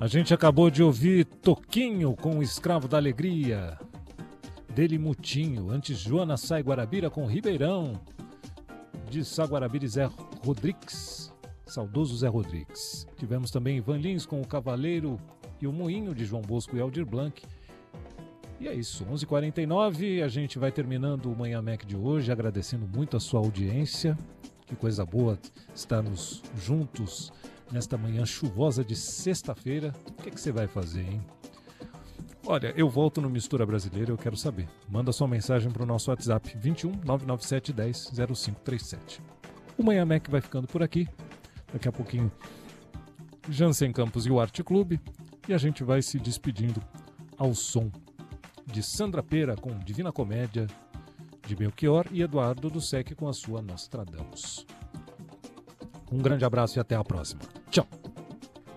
A gente acabou de ouvir Toquinho com o Escravo da Alegria, dele Mutinho. Antes, Joana Sai Guarabira com Ribeirão, de Saguarabira e Zé Rodrigues, saudoso Zé Rodrigues. Tivemos também Ivan Lins com o Cavaleiro e o Moinho, de João Bosco e Aldir Blanc. E é isso, 11h49, a gente vai terminando o Manhã Mac de hoje, agradecendo muito a sua audiência. Que coisa boa estarmos juntos nesta manhã chuvosa de sexta-feira. O que você vai fazer, hein? Olha, eu volto no Mistura Brasileira, eu quero saber. Manda sua mensagem para o nosso WhatsApp, 21 997 10 0537. O Manhã Mac vai ficando por aqui. Daqui a pouquinho, Jansen Campos e o Arte Clube. E a gente vai se despedindo ao som de Sandra Pera com Divina Comédia, de Belchior, e Eduardo do Sec com a sua Nostradamus. Um grande abraço e até a próxima.